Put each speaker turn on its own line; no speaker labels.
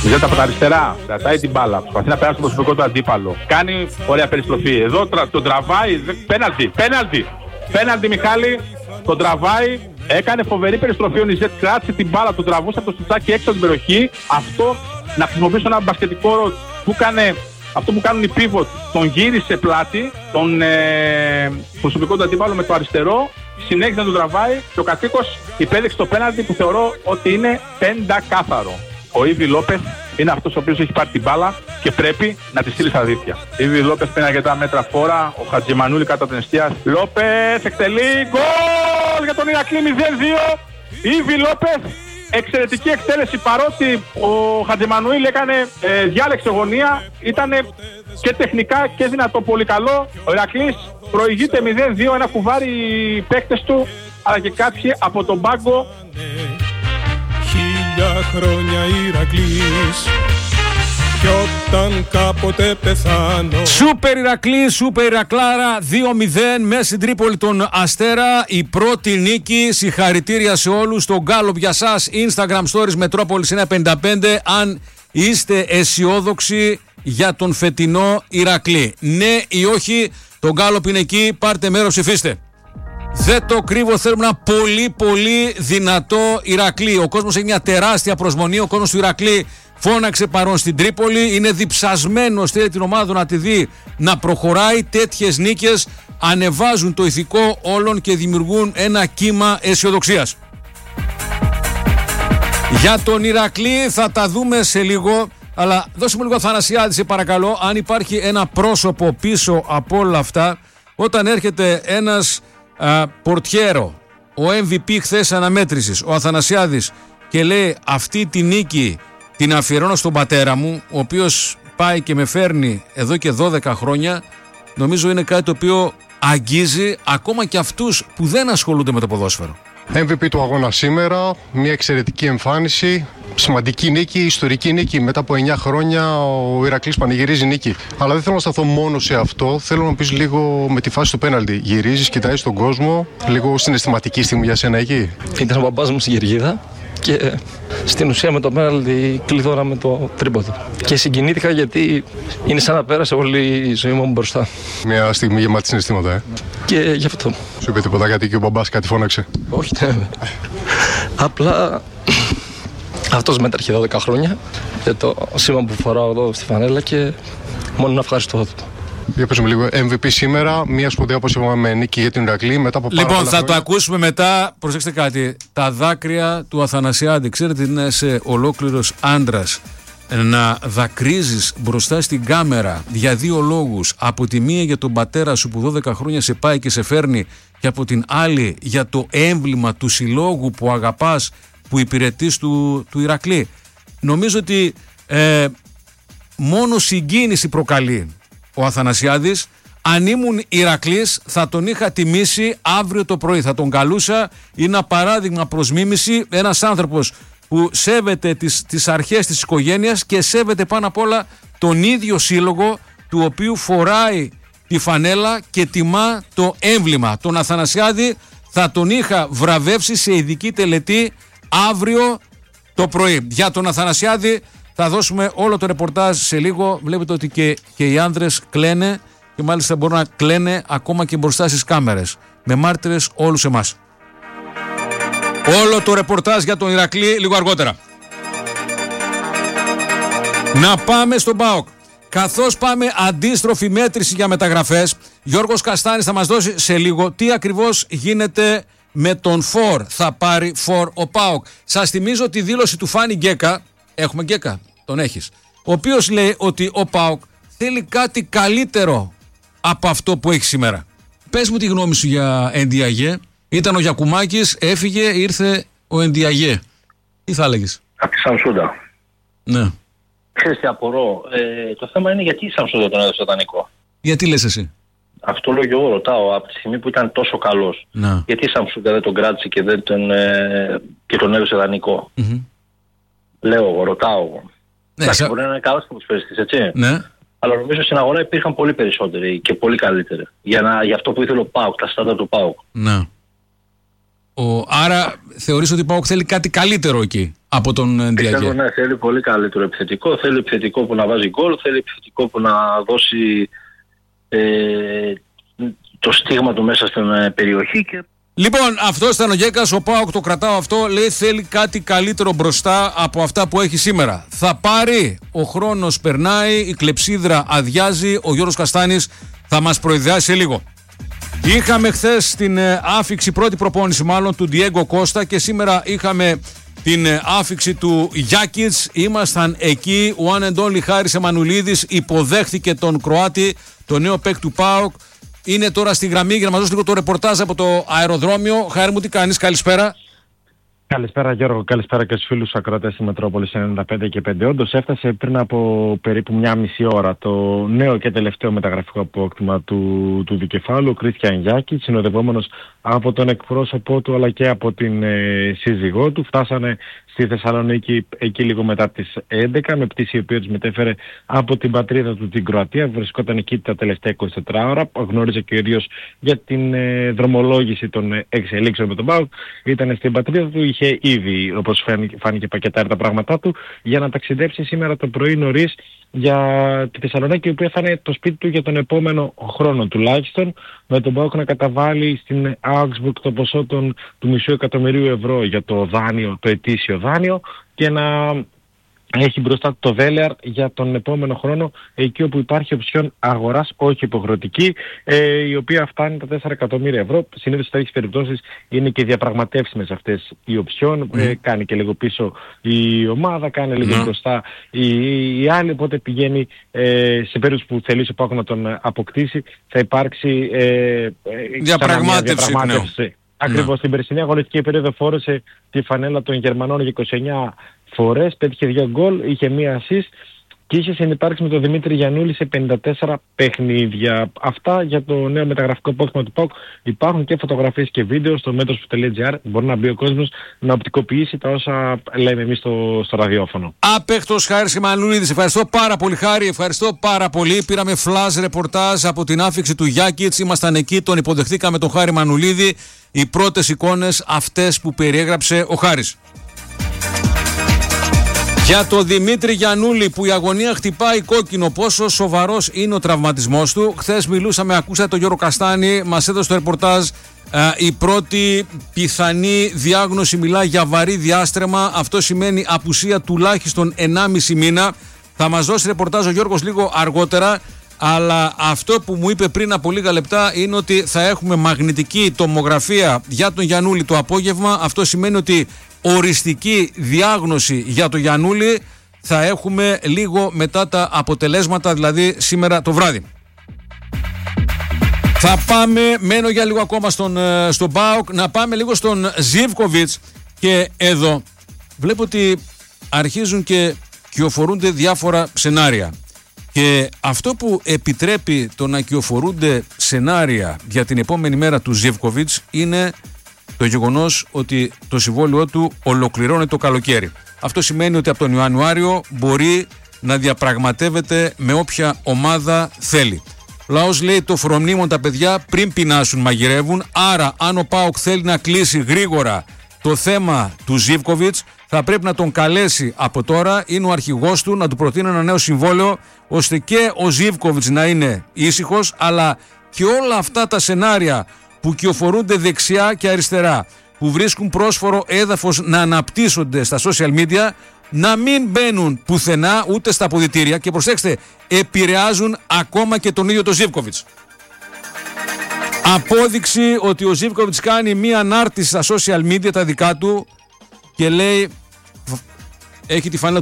Ζέτα από τα αριστερά, κρατάει την μπάλα, προσπαθεί να περάσει το προσωπικό του αντίπαλο. Κάνει ωραία περιστροφή. Εδώ τον τραβάει, πέναλτι Μιχάλη, τον τραβάει. Έκανε φοβερή περιστροφή ο Νιζέτ, κράτησε την μπάλα, τον τραβούσε από το στουτσάκι έξω από την περιοχή. Αυτό να χρησιμοποιήσει ένα μπασκετικό ρολ που έκανε αυτό που κάνουν οι pivot. Τον γύρισε πλάτη, τον προσωπικό του αντίπαλο με το αριστερό, συνέχισε να τον τραβάει και ο κατοίκος υπέδειξε το πέναλτι που θεωρώ ότι είναι πεντακάθαρο. Ο Ήβι Λόπεθ είναι αυτός ο οποίος έχει πάρει την μπάλα και πρέπει να τη στείλει στα δίχτυα. Ήβι Λόπεθ πήρε αρκετά μέτρα φόρα, ο Χατζημανούλη κάτω την εστία. Λόπεθ εκτελεί, γκολ για τον Ηρακλή 0-2. Ήβι Λόπεθ, εξαιρετική εκτέλεση, παρότι ο Χατζημανούλη έκανε διάλεξη γωνία, ήταν και τεχνικά και δυνατό, πολύ καλό. Ο Ηρακλής προηγείται 0-2, ένα κουβάρι οι παίκτες του, αλλά και κάποιοι από τον πάγκο.
1000 χρόνια Ηρακλής, κι όταν κάποτε πεθάνω.
Σούπερ Ηρακλή, σούπερ Ηρακλάρα, 2-0 μέσα στην Τρίπολη τον Αστέρα. Η πρώτη νίκη, συγχαρητήρια σε όλους. Το γκάλωπ για σας, Instagram Stories Μετρόπολης 155. Αν είστε αισιόδοξοι για τον φετινό Ηρακλή, ναι ή όχι, το γκάλωπ είναι εκεί, πάρτε μέρος, ψηφίστε. Δεν το κρύβω, θέλουμε ένα πολύ πολύ δυνατό Ηρακλή. Ο κόσμος έχει μια τεράστια προσμονή. Ο κόσμος του Ηρακλή φώναξε παρόν στην Τρίπολη. Είναι διψασμένος, θέλει την ομάδα να τη δει να προχωράει. Τέτοιες νίκες ανεβάζουν το ηθικό όλων και δημιουργούν ένα κύμα αισιοδοξίας. Για τον Ηρακλή θα τα δούμε σε λίγο. Αλλά δώσε μου λίγο Αθανασιάδη, σε παρακαλώ. Αν υπάρχει ένα πρόσωπο πίσω από όλα αυτά, όταν έρχεται ένας πορτιέρο, ο MVP χθες αναμέτρησης, ο Αθανασιάδης, και λέει αυτή τη νίκη την αφιερώνω στον πατέρα μου, ο οποίος πάει και με φέρνει εδώ και 12 χρόνια, νομίζω είναι κάτι το οποίο αγγίζει ακόμα και αυτούς που δεν ασχολούνται με το ποδόσφαιρο.
MVP του αγώνα σήμερα, μια εξαιρετική εμφάνιση, σημαντική νίκη, ιστορική νίκη. Μετά από 9 χρόνια ο Ηρακλής πανηγυρίζει νίκη. Αλλά δεν θέλω να σταθώ μόνο σε αυτό. Θέλω να πεις λίγο με τη φάση του πέναλτι. Γυρίζεις, κοιτάζεις τον κόσμο, λίγο συναισθηματική στιγμή για σένα εκεί.
Ήταν ο παπάς μου στην Κερκίδα και στην ουσία με το πέναλτι κλειδώναμε το τρίποδο. Και συγκινήθηκα γιατί είναι σαν να πέρασε όλη η ζωή μου μπροστά.
Μια στιγμή γεμάτη συναισθήματα,
Και γι' αυτό.
Σου είπε τίποτα γιατί και ο μπαμπάς κάτι φώναξε?
Όχι, ναι. Απλά αυτός μέτρχε 12 χρόνια για το σήμα που φοράω εδώ στη φανέλα και μόνο να ευχαριστώ του.
Για πες μου λίγο, MVP σήμερα, μια σπουδαία, όπως είπαμε, με νίκη για την Ηρακλή μετά από πάρα πολλά
θα χρόνια. Το ακούσουμε μετά. Προσέξτε κάτι. Τα δάκρυα του Αθανασιάδη. Ξέρετε, είναι είσαι ολόκληρος άντρας. Να δακρύζεις μπροστά στην κάμερα για δύο λόγους. Από τη μία για τον πατέρα σου που 12 χρόνια σε πάει και σε φέρνει, και από την άλλη για το έμβλημα του συλλόγου που αγαπάς, που υπηρετείς του Ηρακλή. Νομίζω ότι μόνο συγκίνηση προκαλεί ο Αθανασιάδης. Αν ήμουν Ηρακλής θα τον είχα τιμήσει αύριο το πρωί, θα τον καλούσα. Είναι ένα παράδειγμα προς μίμηση, ένας άνθρωπος που σέβεται τις αρχές της οικογένειας και σέβεται πάνω απ' όλα τον ίδιο σύλλογο του οποίου φοράει τη φανέλα και τιμά το έμβλημα. Τον Αθανασιάδη θα τον είχα βραβεύσει σε ειδική τελετή αύριο το πρωί. Για τον Αθανασιάδη θα δώσουμε όλο το ρεπορτάζ σε λίγο. Βλέπετε ότι και οι άνδρες κλαίνε, και μάλιστα μπορούν να κλαίνε ακόμα και μπροστά στις κάμερες, με μάρτυρες όλους εμάς. Όλο το ρεπορτάζ για τον Ηρακλή λίγο αργότερα. Να πάμε στον ΠΑΟΚ. Καθώς πάμε αντίστροφη μέτρηση για μεταγραφές, Γιώργος Καστάνης θα μας δώσει σε λίγο τι ακριβώς γίνεται με τον Φορ. Θα πάρει Φορ ο ΠΑΟΚ. Σας θυμίζω τη δήλωση του Φάνη Γκέκα. Έχουμε Γκέκα, τον έχεις. Ο οποίος λέει ότι ο ΠΑΟΚ θέλει κάτι καλύτερο από αυτό που έχει σήμερα. Πες μου τη γνώμη σου για Ενδιαγέ. Ήταν ο Γιακουμάκης, έφυγε, ήρθε ο Ενδιαγέ. Τι θα έλεγες?
Από τη Σαμσούντα.
Ναι.
Ξέρεις τι απορώ. Το θέμα είναι γιατί η Σαμσούντα τον έδωσε δανεικό.
Γιατί λες εσύ?
Αυτό λόγιο εγώ ρωτάω από τη στιγμή που ήταν τόσο καλός.
Να.
Γιατί η Σαμσούντα δεν τον κράτησε και δεν τον έδωσε δανεικό. Mm-hmm. Λέω εγώ, ρωτάω εγώ. Ναι, μπορεί να είναι καλός ποδοσφαιριστής, έτσι.
Ναι.
Αλλά νομίζω στην αγορά υπήρχαν πολύ περισσότεροι και πολύ καλύτεροι. Για αυτό που ήθελε ο ΠΑΟΚ, τα στάντα του ΠΑΟΚ.
Ναι. Άρα θεωρείς ότι ο ΠΑΟΚ θέλει κάτι καλύτερο εκεί από τον Διαγέ?
Ναι, θέλει πολύ καλύτερο επιθετικό. Θέλει επιθετικό που να βάζει γκολ, θέλει επιθετικό που να δώσει το στίγμα του μέσα στην περιοχή.
Λοιπόν, αυτό ήταν ο Γκέκας, ο ΠΑΟΚ το κρατάω αυτό, λέει θέλει κάτι καλύτερο μπροστά από αυτά που έχει σήμερα. Θα πάρει, ο χρόνος περνάει, η κλεψίδρα αδειάζει, ο Γιώργος Καστάνης θα μας προειδεάσει λίγο. Είχαμε χθες την άφιξη, πρώτη προπόνηση μάλλον, του Ντιέγκο Κώστα και σήμερα είχαμε την άφιξη του Γιάκιτς. Ήμασταν εκεί, ο one and only Χάρης Εμμανουλίδης υποδέχθηκε τον Κροάτη, το νέο παίκ του ΠΑΟΚ. Είναι τώρα στη γραμμή για να μας δώσει λίγο το ρεπορτάζ από το αεροδρόμιο. Χάρη μου, τι κάνεις, καλησπέρα.
Καλησπέρα Γιώργο, καλησπέρα και στους φίλους ακροατές της Μετρόπολης 95 και 5. Όντως έφτασε πριν από περίπου μια μισή ώρα το νέο και τελευταίο μεταγραφικό απόκτημα του δικεφάλου, ο Κρίστιαν Γιάκιτς, συνοδευόμενος από τον εκπρόσωπό του αλλά και από την σύζυγό του. Φτάσανε στη Θεσσαλονίκη εκεί λίγο μετά τις 11 με πτήση η οποία τους μετέφερε από την πατρίδα του την Κροατία. Βρισκόταν εκεί τα τελευταία 24 ώρα, γνώριζε και ο ίδιος για την δρομολόγηση των εξελίξεων με τον ΠΑΟΚ. Ήταν στην πατρίδα του, είχε ήδη, όπως φάνηκε, πακετάρει τα πράγματά του για να ταξιδέψει σήμερα το πρωί νωρίς για τη Θεσσαλονίκη, η οποία θα είναι το σπίτι του για τον επόμενο χρόνο τουλάχιστον, με τον ΠΑΟΚ να καταβάλει στην Augsburg το ποσό του €500.000 για το δάνειο, το ετήσιο δάνειο, και να έχει μπροστά το Βέλεαρ για τον επόμενο χρόνο, εκεί όπου υπάρχει οψιόν αγοράς, όχι υποχρεωτική, η οποία φτάνει τα €4 εκατομμύρια. Συνήθως σε τέτοιες περιπτώσεις είναι και διαπραγματεύσιμες αυτές οι οψιόν. Κάνει και λίγο πίσω η ομάδα, κάνει λίγο μπροστά η άλλη, οπότε πηγαίνει σε περίπτωση που θελήσει ο ΠΑΟΚ να τον αποκτήσει, θα υπάρξει
διαπραγμάτευση.
Ακριβώς, στην περσινή αγωνιστική περίοδο φόρεσε τη φανέλα των Γερμανών για 29 φορές, πέτυχε 2 γκολ, είχε 1 assist και είχε συνυπάρξει με τον Δημήτρη Γιαννούλη σε 54 παιχνίδια. Αυτά για το νέο μεταγραφικό απόκτημα του ΠΑΟΚ. Υπάρχουν και φωτογραφίες και βίντεο στο metros.gr. Μπορεί να μπει ο κόσμος να οπτικοποιήσει τα όσα λέμε εμείς στο ραδιόφωνο.
Απέκτος Χάρης Εμμανουλίδης. Ευχαριστώ πάρα πολύ, Χάρη. Ευχαριστώ πάρα πολύ. Πήραμε flash ρεπορτάζ από την άφιξη του Γιάκιτς. Ήμασταν εκεί, τον υποδεχτήκαμε τον Χάρη Εμμανουλίδη. Οι πρώτες εικόνες αυτές που περιέγραψε ο Χάρης. Για το Δημήτρη Γιαννούλη που η αγωνία χτυπάει κόκκινο, πόσο σοβαρός είναι ο τραυματισμός του. Χθες μιλούσαμε, ακούσατε τον Γιώργο Καστάνη, μας έδωσε το ρεπορτάζ. Η πρώτη πιθανή διάγνωση μιλά για βαρύ διάστρεμα. Αυτό σημαίνει απουσία τουλάχιστον 1,5 μήνα. Θα μας δώσει ρεπορτάζ ο Γιώργος λίγο αργότερα. Αλλά αυτό που μου είπε πριν από λίγα λεπτά είναι ότι θα έχουμε μαγνητική τομογραφία για τον Γιαννούλη το απόγευμα. Αυτό σημαίνει ότι οριστική διάγνωση για τον Γιαννούλη θα έχουμε λίγο μετά τα αποτελέσματα, δηλαδή σήμερα το βράδυ. Θα πάμε, μένω για λίγο ακόμα στον ΠΑΟΚ, να πάμε λίγο στον Ζίβκοβιτς. Και εδώ βλέπω ότι αρχίζουν και κυοφορούνται διάφορα σενάρια. Και αυτό που επιτρέπει το να κυοφορούνται σενάρια για την επόμενη μέρα του Ζίβκοβιτς είναι το γεγονός ότι το συμβόλαιό του ολοκληρώνεται το καλοκαίρι. Αυτό σημαίνει ότι από τον Ιανουάριο μπορεί να διαπραγματεύεται με όποια ομάδα θέλει. Ο λαός λέει το φρονίμον τα παιδιά πριν πεινάσουν μαγειρεύουν, άρα αν ο ΠΑΟΚ θέλει να κλείσει γρήγορα το θέμα του Ζίβκοβιτς θα πρέπει να τον καλέσει από τώρα, είναι ο αρχηγός του, να του προτείνει ένα νέο συμβόλαιο ώστε και ο Ζίβκοβιτς να είναι ήσυχος, αλλά και όλα αυτά τα σενάρια που κυοφορούνται δεξιά και αριστερά, που βρίσκουν πρόσφορο έδαφος να αναπτύσσονται στα social media, να μην μπαίνουν πουθενά ούτε στα αποδυτήρια και προσέξτε, επηρεάζουν ακόμα και τον ίδιο τον Ζίβκοβιτς. Απόδειξη ότι ο Ζίβκοβιτς κάνει μία ανάρτηση στα social media τα δικά του και λέει, έχει τη φανέλα